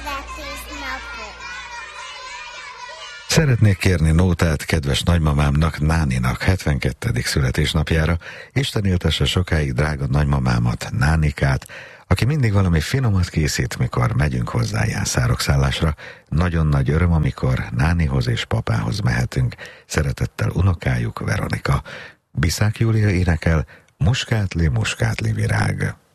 születésnapot. Szeretnék kérni nótát kedves nagymamámnak, Náninak 72. születésnapjára. Isten éltesse sokáig drága nagymamámat, Nánikát, aki mindig valami finomat készít, mikor megyünk hozzá jászárokszállásra. Nagyon nagy öröm, amikor Nánihoz és papához mehetünk. Szeretettel unokájuk, Veronika. Biszák Júlia énekel, muskátli, muskátli virág.